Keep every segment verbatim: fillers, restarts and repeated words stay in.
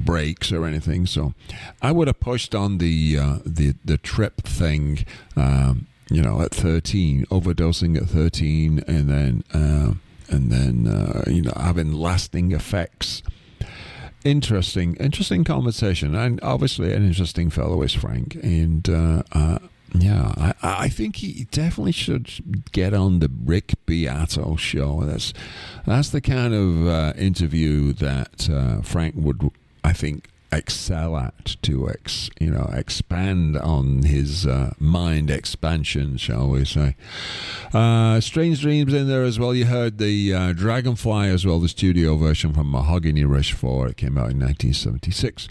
breaks or anything. So I would have pushed on the uh, the the trip thing. Um, you know, at thirteen, overdosing at thirteen, and then uh, and then uh, you know having lasting effects. Interesting, interesting conversation, and obviously an interesting fellow is Frank, and uh, uh, yeah, I, I think he definitely should get on the Rick Beato show. That's that's the kind of uh, interview that uh, Frank would, I think, excel at, to ex, you know, expand on his uh, mind expansion, shall we say. Uh, Strange Dreams in there as well. You heard the uh, Dragonfly as well, the studio version from Mahogany Rush four. It came out in nineteen seventy-six.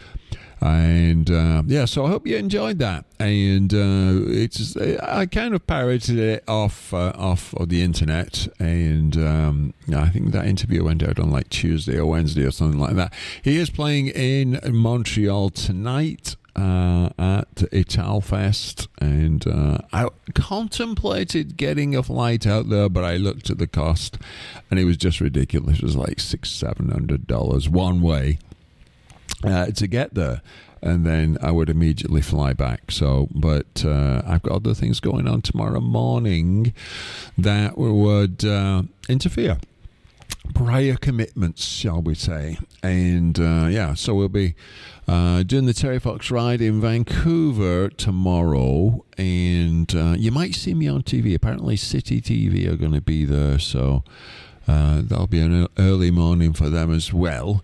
And uh, yeah, so I hope you enjoyed that. And uh, it's I kind of pirated it off uh, off of the internet, and um, I think that interview went out on like Tuesday or Wednesday or something like that. He is playing in Montreal tonight uh, at Italfest, and uh, I contemplated getting a flight out there, but I looked at the cost, and it was just ridiculous. It was like six, seven hundred dollars one way. Uh, to get there, and then I would immediately fly back. So, but uh, I've got other things going on tomorrow morning that would uh, interfere. Prior commitments, shall we say. And uh, yeah, so we'll be uh, doing the Terry Fox ride in Vancouver tomorrow, and uh, you might see me on T V. Apparently City T V are going to be there, so uh, that'll be an early morning for them as well.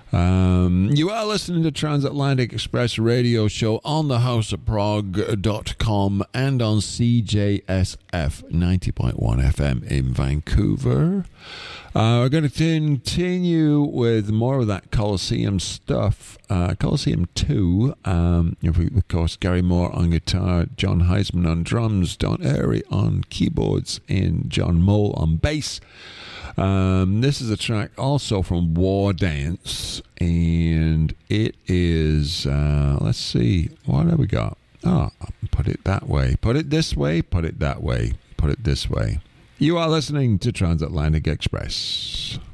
Um, you are listening to Transatlantic Express radio show on the house of prog dot com and on C J S F ninety point one F M in Vancouver. Uh, we're going to continue with more of that Colosseum stuff. Uh, Colosseum two, um, of course, Gary Moore on guitar, John Heisman on drums, Don Airy on keyboards, and John Mole on bass. Um, this is a track also from War Dance, and it is, uh, let's see, what have we got? Oh, put it that way, put it this way, put it that way, put it this way. You are listening to Transatlantic Express.